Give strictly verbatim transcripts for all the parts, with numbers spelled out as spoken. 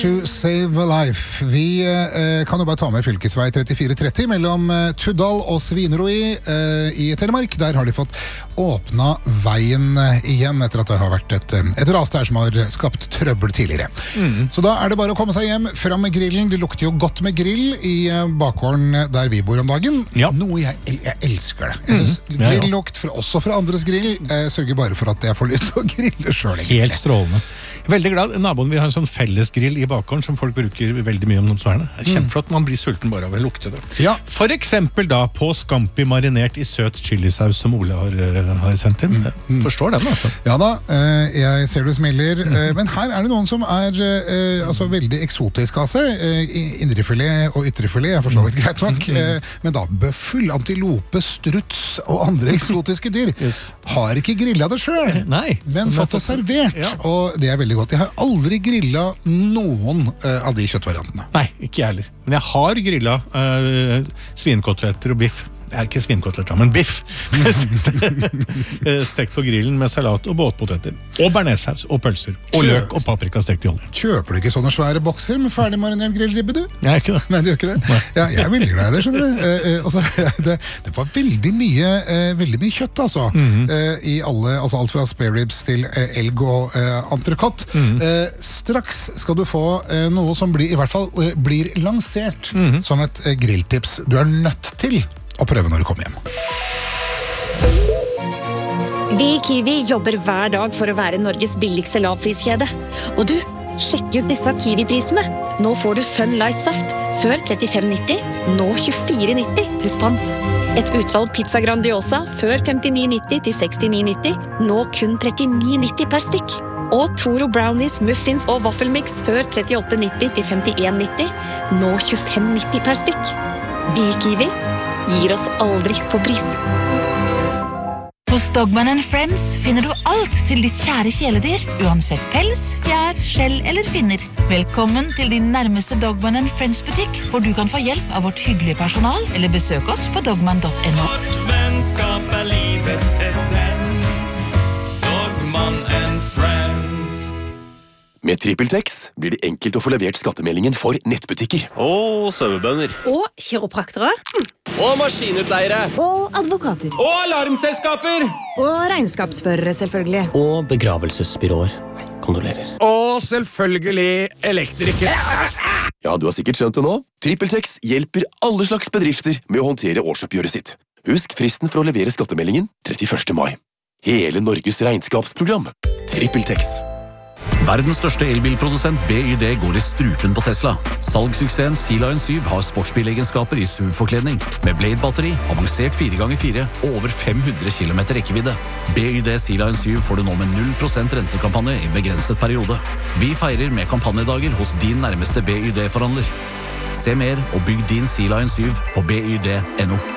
To save a life. Vi eh, kan jo bare ta med fylkesvei trettifire tretti mellom eh, Tuddal og Svineroi eh, i Telemark. Der har de fått åpna veien eh, igjen etter at det har vært et, et ras der som har skapt trøbbel tidligere. Mm. Så da er det bare å komme seg hjem, fram med grillen. Det lukter jo godt med grill i eh, bakgården der vi bor om dagen. Ja. Noe jeg, jeg elsker det. Jeg synes mm. Grilllukt, for, også fra andres grill, eh, sørger bare for at jeg får lyst til å grille selv. Helt strålende. Veldig glad. Naboen vi har en sånn fellesgrill i bakgården som folk bruker veldig mye om noen sånne. Kjempeflott, man blir sulten bare av å lukte det. Ja. For eksempel da på scampi marinert i søt chilisaus som Ole har, har sendt inn. Mm. Forstår den, altså. Ja da, jeg ser du smiler. Mm. Men her er det noen som er altså, veldig eksotisk av seg. Indrefilet og ytrefilet er for så vidt greit nok. Mm. Men da bøffel, antilope, struts og andre eksotiske dyr yes. har ikke grillet det selv, Nei. men fått det servert. Ja. Og det er veldig godt. Jeg har aldri grillet noen uh, av de kjøttvariantene. Nei, ikke jeg heller. Men jeg har grillet uh, svinekoteletter og biff. Jeg er ikke svinekoteletter, men biff. Stekt på grillen med salat og båtpoteter. Og bearnéssaus og pølser. Og løk og paprika stekt i olje. Kjøper du ikke sånne svære bokser med ferdig marinert grillribbe, du? Jeg er ikke det. Nei, du gjør ikke det? Ja, jeg er veldig glad i det, skjønner du. Uh, uh, altså, det, det var veldig mye, uh, veldig mye kjøtt, altså. Mm-hmm. uh, I alle, altså alt fra spare ribs til uh, elg og uh, entrecôte. Mm-hmm. uh, straks skal du få uh, noe som blir, i hvert fall uh, blir lansert mm-hmm. som et uh, grilltips du er nødt til å prøve når du kommer hjem. Vi i Kiwi jobber hver dag for å være Norges billigste lavpriskjede. Og du, sjekk ut disse Kiwi-prisene. Nå får du Fun Light Saft. Før trettifem nitti, nå tjuefire nitti pluss pant. Et utvalg pizza Grandiosa. Før femtini nitti til sekstini nitti, nå kun trettini nitti per stykk. Og Toro Brownies, muffins og vaffelmix. Før trettiåtte nitti til femtien nitti, nå tjuefem nitti per stykk. Vi i Kiwi gir oss aldri på pris. Hos Dogman and Friends finner du alt til ditt kjære kjæledyr, uansett pels, fjær, skjell eller finner. Velkommen til din nærmeste Dogman and Friends butikk, hvor du kan få hjelp av vårt hyggelige personal, eller besøk oss på dogman punktum no. Vårt vennskap er livets essens. Dogman and Friends. Med TrippelTex blir det enkelt å få levert skattemeldingen for nettbutikker. Og sauebønder. Og kiropraktere. Og maskinutleiere. Og advokater. Og alarmselskaper. Og regnskapsførere, selvfølgelig. Og begravelsesbyråer. Kondolerer. Og selvfølgelig elektrikere. Ja, du har sikkert skjønt det nå. TrippelTex hjelper alle slags bedrifter med å håndtere årsoppgjøret sitt. Husk fristen for å levere skattemeldingen trettiførste mai. Hele Norges regnskapsprogram. TrippelTex. Verdens største elbilprodusent B Y D går i strupen på Tesla. Salgssuksessen Sea-Lion syv har sportsbilegenskaper i S U V-forkledning, med Blade-batteri, avansert fire ganger fire og over fem hundre kilometer rekkevidde. B Y D Sea-Lion syv får du nå med null prosent rentekampanje i begrenset periode. Vi feirer med kampanjedager hos din nærmeste B Y D-forhandler. Se mer og bygg din Sea-Lion syv på b y d punktum no.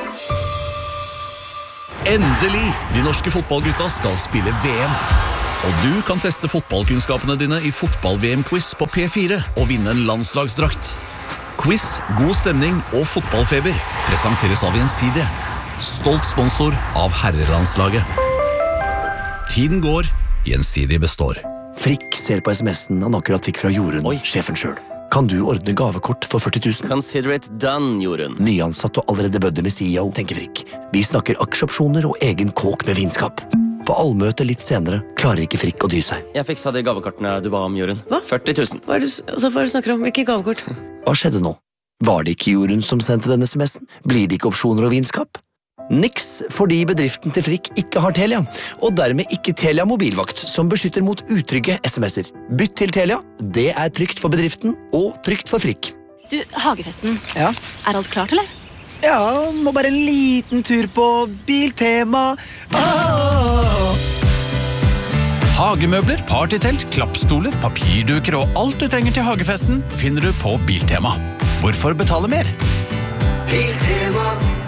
Endelig! De norske fotballgutta skal spille V M. Og du kan teste fotballkunnskapene dine i fotball-V M-quiz på P fire og vinne en landslagsdrakt. Quiz, god stemning og fotballfeber presenteres av Gjensidige. Stolt sponsor av herrelandslaget. Tiden går, Gjensidige består. Frikk ser på sms'en han akkurat fikk fra Jorunn, Oi. sjefen selv. Kan du ordne gavekort for førti tusen? Consider it done, Jorunn. Nyansatt og allerede bødder med C E O, tenker Frikk. Vi snakker aksjeopsjoner og egen kåk med vinskap. På allmøte litt senere klarer ikke Frikk å dy seg. Jeg fiksa de gavekortene du ba om, Jorunn. Hva? førti tusen. Hva er det, altså, hva er det du snakker om? Hvilke gavekort? Hva skjedde nå? Var det ikke Jorunn som sendte denne sms'en? Blir det ikke opsjoner og vinskap? Niks, fordi bedriften til Frikk ikke har Telia, og dermed ikke Telia mobilvakt, som beskytter mot utrygge sms'er. Bytt til Telia, det er trygt for bedriften og trygt for Frikk. Du, Hagefesten. Ja? Er alt klart, eller? Ja, må bare en liten tur på Biltema. Ah! Hagemøbler, partytelt, klappstoler, papirduker og alt du trenger til hagefesten finner du på Biltema. Hvorfor betale mer? Biltema.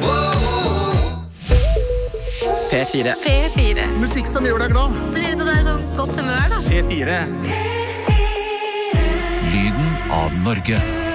P fire. P fire. Musikk som gjør deg glad. Det er sånn, sånn godt humør, da. P fire. Lyden av Norge.